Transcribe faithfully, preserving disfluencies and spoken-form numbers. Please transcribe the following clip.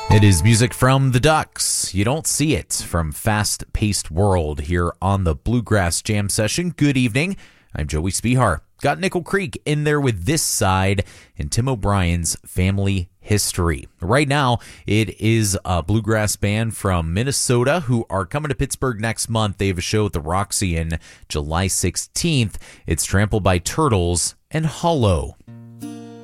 It is music from the Ducks. You don't see it from Fast-Paced World here on the Bluegrass Jam Session. Good evening. I'm Joey Spihar. Got Nickel Creek in there with This Side and Tim O'Brien's Family History. Right now, it is a bluegrass band from Minnesota who are coming to Pittsburgh next month. They have a show at the Roxy on July sixteenth. It's Trampled by Turtles and Hollow.